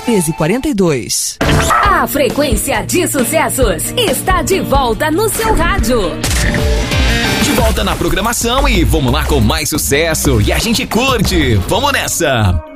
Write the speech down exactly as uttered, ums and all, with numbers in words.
treze quarenta e dois. A Frequência de Sucessos está de volta no seu rádio. De volta na programação e vamos lá com mais sucesso. E a gente curte. Vamos nessa.